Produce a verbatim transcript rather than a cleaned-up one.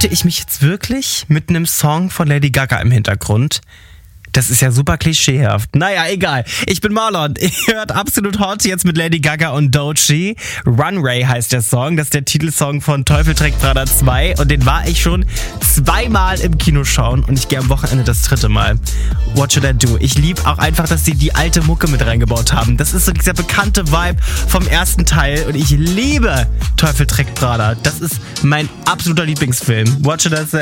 Mute ich mich jetzt wirklich mit einem Song von Lady Gaga im Hintergrund? Das ist ja super klischeehaft. Naja, egal. Ich bin Marlon. Ihr hört Absolut Hot jetzt mit Lady Gaga und Doechii. Runway heißt der Song. Das ist der Titelsong von Teufel trägt Prada zwei. Und den war ich schon zweimal im Kino schauen. Und ich gehe am Wochenende das dritte Mal. What Should I Do? Ich liebe auch einfach, dass sie die alte Mucke mit reingebaut haben. Das ist so dieser bekannte Vibe vom ersten Teil. Und ich liebe Teufel trägt Prada. Das ist mein absoluter Lieblingsfilm. What Should I Say?